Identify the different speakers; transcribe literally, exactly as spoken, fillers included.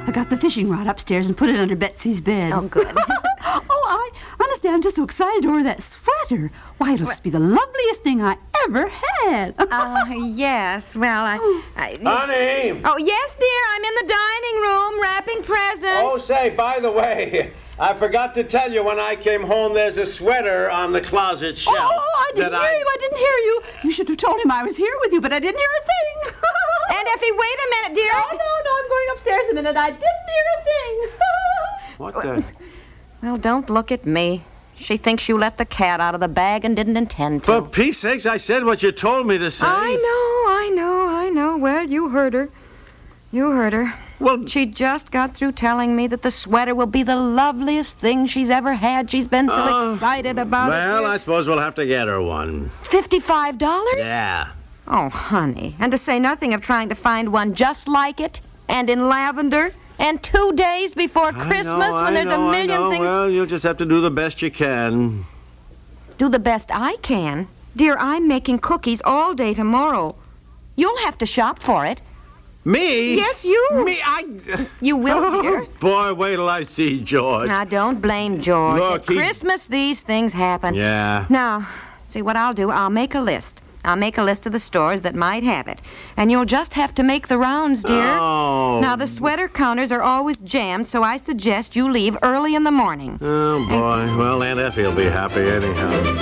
Speaker 1: I got the fishing rod upstairs and put it under Betsy's bed.
Speaker 2: Oh, good.
Speaker 1: Oh, I honestly, I'm just so excited over that sweater. Why, it'll just be the loveliest thing I ever had.
Speaker 2: uh, yes. Well, I, I...
Speaker 3: Honey!
Speaker 2: Oh, yes, dear. I'm in the dining room wrapping presents.
Speaker 3: Oh, say, by the way, I forgot to tell you when I came home there's a sweater on the closet shelf.
Speaker 1: Oh, I didn't
Speaker 3: that
Speaker 1: hear
Speaker 3: I...
Speaker 1: you. I didn't hear you. You should have told him I was here with you, but I didn't hear a thing.
Speaker 2: Aunt Effie, wait a minute, dear.
Speaker 1: Oh, no, no, I'm going upstairs a minute. I didn't hear a thing.
Speaker 3: What the...
Speaker 2: Well, don't look at me. She thinks you let the cat out of the bag and didn't intend to.
Speaker 3: For peace sakes, I said what you told me to say.
Speaker 2: I know, I know, I know. Well, you heard her. You heard her.
Speaker 3: Well,
Speaker 2: she just got through telling me that the sweater will be the loveliest thing she's ever had. She's been so uh, excited about
Speaker 3: well,
Speaker 2: it.
Speaker 3: Well, I suppose we'll have to get her one.
Speaker 2: Fifty-five dollars?
Speaker 3: Yeah.
Speaker 2: Oh, honey. And to say nothing of trying to find one just like it, and in lavender, and two days before Christmas
Speaker 3: I know,
Speaker 2: when there's
Speaker 3: I know,
Speaker 2: a million
Speaker 3: I know.
Speaker 2: things...
Speaker 3: Well, you'll just have to do the best you can.
Speaker 2: Do the best I can? Dear, I'm making cookies all day tomorrow. You'll have to shop for it.
Speaker 3: Me?
Speaker 2: Yes, you.
Speaker 3: Me? I...
Speaker 2: You will, dear.
Speaker 3: Boy, wait till I see George.
Speaker 2: Now, don't blame George.
Speaker 3: Look,
Speaker 2: At
Speaker 3: he...
Speaker 2: Christmas, these things happen.
Speaker 3: Yeah.
Speaker 2: Now, see what I'll do? I'll make a list. I'll make a list of the stores that might have it. And you'll just have to make the rounds, dear.
Speaker 3: Oh.
Speaker 2: Now, the sweater counters are always jammed, so I suggest you leave early in the morning.
Speaker 3: Oh, boy. Well, Aunt Effie will be happy anyhow.